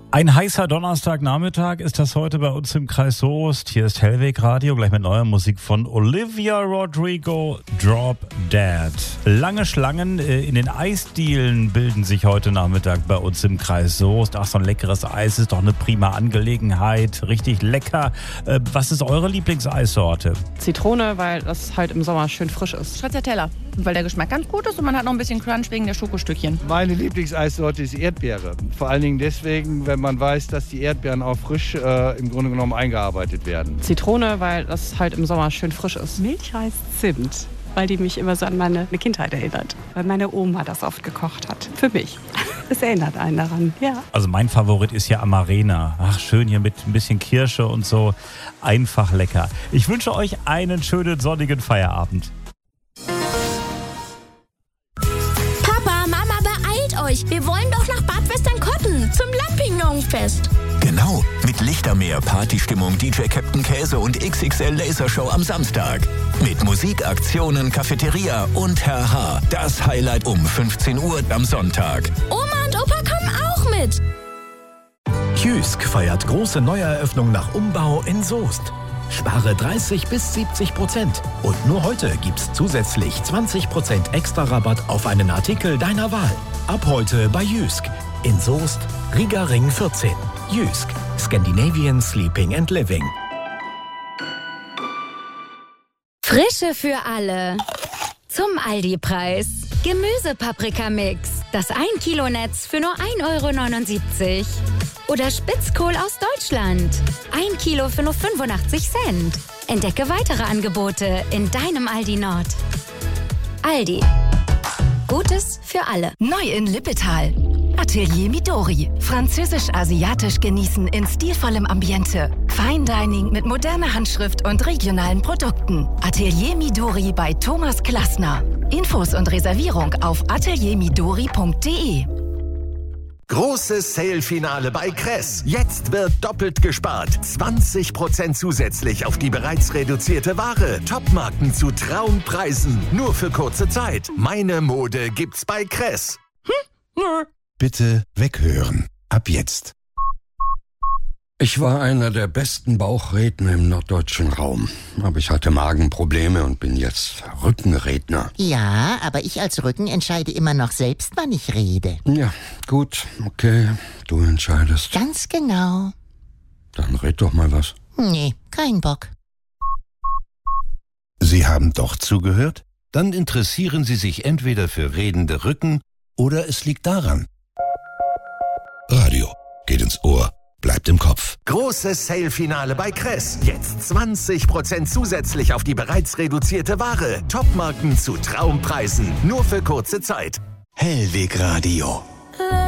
Ein heißer Donnerstagnachmittag ist das heute bei uns im Kreis Soest. Hier ist Hellweg Radio, gleich mit neuer Musik von Olivia Rodrigo, Drop Dead. Lange Schlangen in den Eisdielen bilden sich heute Nachmittag bei uns im Kreis Soest. Ach, so ein leckeres Eis ist doch eine prima Angelegenheit. Richtig lecker. Was ist eure Lieblingseissorte? Zitrone, weil das halt im Sommer schön frisch ist. Stracciatella, weil der Geschmack ganz gut ist und man hat noch ein bisschen Crunch wegen der Schokostückchen. Meine Lieblingseissorte ist Erdbeere. Vor allen Dingen deswegen, wenn man weiß, dass die Erdbeeren auch frisch im Grunde genommen eingearbeitet werden. Zitrone, weil das halt im Sommer schön frisch ist. Milchreis Zimt, weil die mich immer so an meine Kindheit erinnert. Weil meine Oma das oft gekocht hat. Für mich. Es erinnert einen daran, ja. Also mein Favorit ist ja Amarena. Ach, schön hier mit ein bisschen Kirsche und so. Einfach lecker. Ich wünsche euch einen schönen sonnigen Feierabend. Papa, Mama, beeilt euch. Wir wollen doch nach Bad Westernkotten zum Lampignonfest. Genau, mit Lichtermeer, Partystimmung, DJ Captain Käse und XXL Lasershow am Samstag. Mit Musik, Aktionen, Cafeteria und Herr H. Das Highlight um 15 Uhr am Sonntag. Oma und Opa kommen auch mit. Jysk feiert große Neueröffnung nach Umbau in Soest. Spare 30-70%. Und nur heute gibt's zusätzlich 20% extra Rabatt auf einen Artikel deiner Wahl. Ab heute bei Jysk. In Soest, Riga Ring 14. Jysk. Scandinavian Sleeping and Living. Frische für alle. Zum Aldi-Preis. Gemüsepaprikamix. Das 1 Kilo Netz für nur 1,79 €. Oder Spitzkohl aus Deutschland. 1 Kilo für nur 85 Cent. Entdecke weitere Angebote in deinem Aldi Nord. Aldi. Gutes für alle. Neu in Lippetal. Atelier Midori. Französisch-asiatisch genießen in stilvollem Ambiente. Fine Dining mit moderner Handschrift und regionalen Produkten. Atelier Midori bei Thomas Klassner. Infos und Reservierung auf ateliermidori.de. Großes Sale-Finale bei Kress. Jetzt wird doppelt gespart. 20% zusätzlich auf die bereits reduzierte Ware. Topmarken zu Traumpreisen. Nur für kurze Zeit. Meine Mode gibt's bei Kress. Bitte weghören. Ab jetzt. Ich war einer der besten Bauchredner im norddeutschen Raum. Aber ich hatte Magenprobleme und bin jetzt Rückenredner. Ja, aber ich als Rücken entscheide immer noch selbst, wann ich rede. Ja, gut, okay, du entscheidest. Ganz genau. Dann red doch mal was. Nee, kein Bock. Sie haben doch zugehört? Dann interessieren Sie sich entweder für redende Rücken oder es liegt daran. Radio geht ins Ohr. Bleibt im Kopf. Großes Sale-Finale bei Kress. Jetzt 20% zusätzlich auf die bereits reduzierte Ware. Topmarken zu Traumpreisen. Nur für kurze Zeit. Hellweg Radio.